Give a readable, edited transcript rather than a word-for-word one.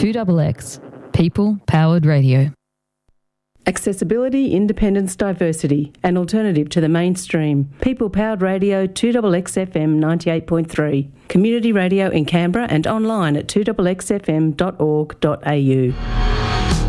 2XX, People Powered Radio. Accessibility, independence, diversity, an alternative to the mainstream. People Powered Radio 2XX FM 98.3. Community radio in Canberra and online at 2xxfm.org.au.